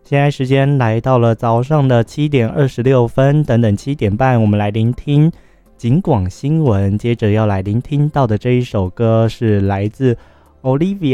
现在时间来到了早上的7:26，等等7:30，我们来聆听警广新闻。接着要来聆听到的这一首歌是来自 Olivia